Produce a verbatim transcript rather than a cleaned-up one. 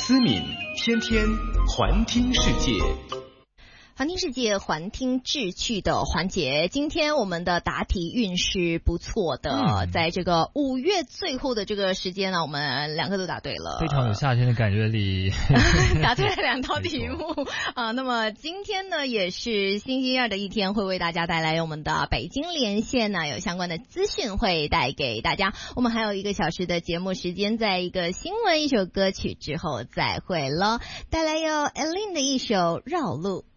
思敏天天环听世界。 环听世界，环听志趣的环节，今天我们的答题运势不错的，嗯、在这个五月最后的这个时间呢，我们两个都答对了， 非常有夏天的感觉里， 答对了两道题目啊。那么今天呢，也是星期二的一天，会为大家带来我们的北京连线呢，有相关的资讯会带给大家。我们还有一个小时的节目时间，在一个新闻、一首歌曲之后再会了，带来由 Elin 的一首《绕路》。